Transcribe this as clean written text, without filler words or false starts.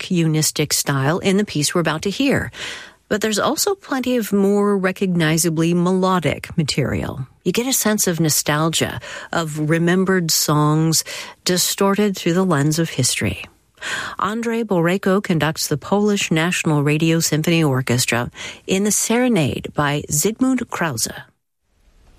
eunistic style in the piece we're about to hear. But there's also plenty of more recognizably melodic material. You get a sense of nostalgia, of remembered songs distorted through the lens of history. Andrzej Borejko conducts the Polish National Radio Symphony Orchestra in the Serenade by Zygmunt Krause.